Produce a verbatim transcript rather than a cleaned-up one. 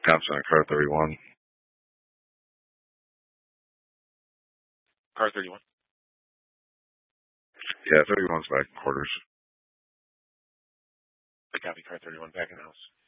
Thompson on car thirty-one. Car thirty-one. Yeah, thirty-one's back in quarters. I copy car thirty-one back in the house.